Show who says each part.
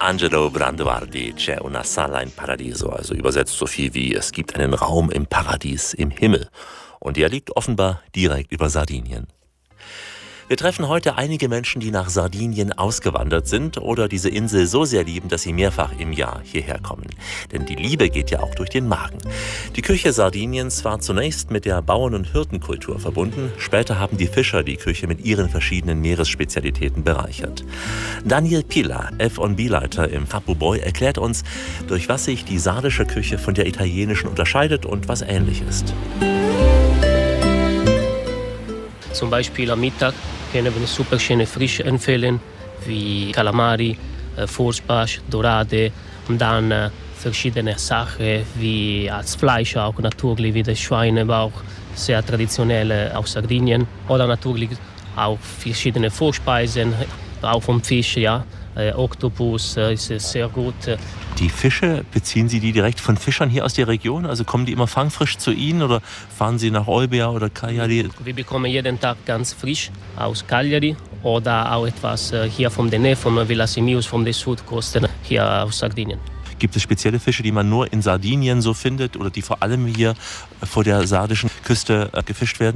Speaker 1: Angelo Branduardi, C'è una sala in paradiso, also übersetzt so viel wie es gibt einen Raum im Paradies, im Himmel. Und der liegt offenbar direkt über Sardinien. Wir treffen heute einige Menschen, die nach Sardinien ausgewandert sind oder diese Insel so sehr lieben, dass sie mehrfach im Jahr hierher kommen. Denn die Liebe geht ja auch durch den Magen. Die Küche Sardiniens war zunächst mit der Bauern- und Hirtenkultur verbunden. Später haben die Fischer die Küche mit ihren verschiedenen Meeresspezialitäten bereichert. Daniel Pila, F&B-Leiter im Hapu Boy, erklärt uns, durch was sich die sardische Küche von der italienischen unterscheidet und was ähnlich ist.
Speaker 2: Zum Beispiel am Mittag können wir super schöne Fische empfehlen, wie Calamari, Forsbarsch, Dorade und dann verschiedene Sachen wie als Fleisch auch natürlich wie der Schweinebauch, sehr traditionell aus Sardinien. Oder natürlich auch verschiedene Vorspeisen, auch vom Fisch, ja. Oktopus ist sehr gut.
Speaker 1: Die Fische, beziehen Sie die direkt von Fischern hier aus der Region? Also kommen die immer fangfrisch zu Ihnen oder fahren Sie nach Olbia oder Cagliari?
Speaker 2: Wir bekommen jeden Tag ganz frisch aus Cagliari oder auch etwas hier von der Nähe von Villa Simius, von der Südküste hier aus Sardinien.
Speaker 1: Gibt es spezielle Fische, die man nur in Sardinien so findet oder die vor allem hier vor der sardischen Küste gefischt werden?